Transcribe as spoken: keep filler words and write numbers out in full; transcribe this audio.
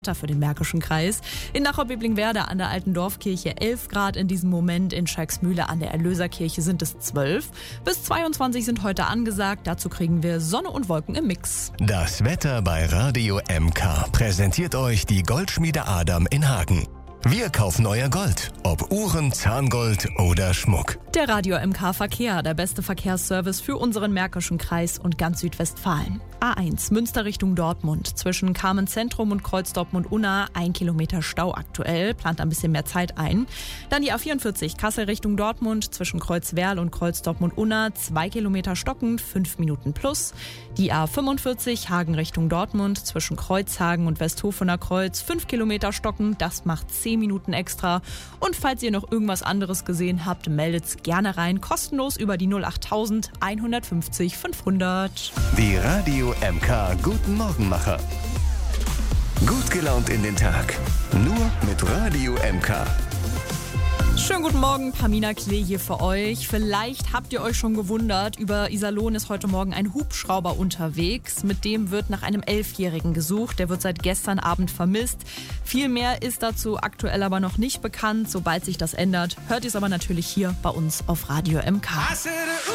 Für den Märkischen Kreis. In Nachau-Bebling-Werder an der Alten Dorfkirche elf Grad in diesem Moment. In Schalksmühle an der Erlöserkirche sind es zwölf. Bis zweiundzwanzig sind heute angesagt. Dazu kriegen wir Sonne und Wolken im Mix. Das Wetter bei Radio M K präsentiert euch die Goldschmiede Adam in Hagen. Wir kaufen euer Gold, ob Uhren, Zahngold oder Schmuck. Der Radio M K Verkehr, der beste Verkehrsservice für unseren Märkischen Kreis und ganz Südwestfalen. A eins, Münster Richtung Dortmund. Zwischen Carmen Zentrum und Kreuz Dortmund-Unna ein Kilometer Stau aktuell, plant ein bisschen mehr Zeit ein. Dann die A vierundvierzig, Kassel Richtung Dortmund. Zwischen Kreuz Werl und Kreuz Dortmund-Unna zwei Kilometer stockend, fünf Minuten plus. Die A fünfundvierzig, Hagen Richtung Dortmund. Zwischen Kreuzhagen und Westhofener Kreuz fünf Kilometer stockend, das macht zehn Minuten extra. Und falls ihr noch irgendwas anderes gesehen habt, meldet's gerne rein, kostenlos über die null achttausend einhundertfünfzig fünfhundert. Die Radio M K Guten Morgenmacher. Gut gelaunt in den Tag. Nur mit Radio M K. Schönen guten Morgen, Pamina Klee hier für euch. Vielleicht habt ihr euch schon gewundert, über Iserlohn ist heute Morgen ein Hubschrauber unterwegs. Mit dem wird nach einem Elfjährigen gesucht. Der wird seit gestern Abend vermisst. Viel mehr ist dazu aktuell aber noch nicht bekannt. Sobald sich das ändert, hört ihr es aber natürlich hier bei uns auf Radio M K.